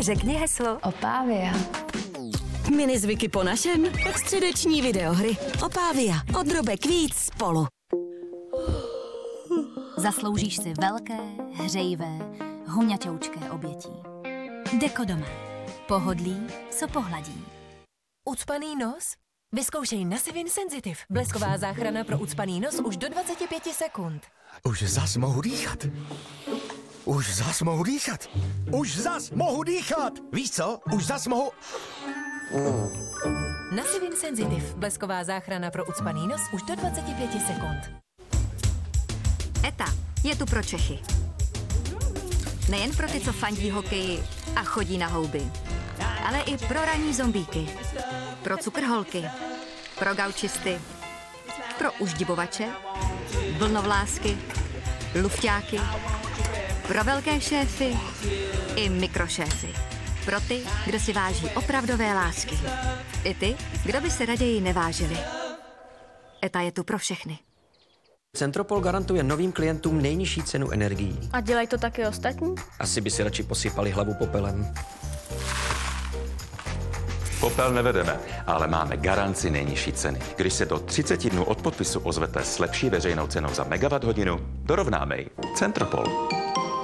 Řekni heslo. Opavia. Minizvyky po našem? Středeční videohry. Opavia. Od drobek víc spolu. Zasloužíš si velké, hřejivé, huňaťoučké obětí. Deko doma. Pohodlí, co pohladí. Ucpaný nos? Vyzkoušej Nasivin Sensitive. Blesková záchrana pro ucpaný nos už do 25 sekund. Už zas mohu dýchat. Už zas mohu dýchat. Už zas mohu dýchat. Víš co? Už zas mohu... Nasivin Sensitive. Blesková záchrana pro ucpaný nos už do 25 sekund. ETA je tu pro Čechy. Nejen pro ty, co fandí hokeji a chodí na houby, ale i pro ranní zombíky, pro cukrholky, pro gaučisty, pro uždibovače, vlnovlásky, lufťáky, pro velké šéfy i mikrošéfy. Pro ty, kdo si váží opravdové lásky. I ty, kdo by se raději nevážili. ETA je tu pro všechny. Centropol garantuje novým klientům nejnižší cenu energií. A dělají to taky ostatní? Asi by si radši posypali hlavu popelem. Popel nevedeme, ale máme garanci nejnižší ceny. Když se do 30 dnů od podpisu ozvete s lepší veřejnou cenou za megawatt hodinu, dorovnáme ji. Centropol.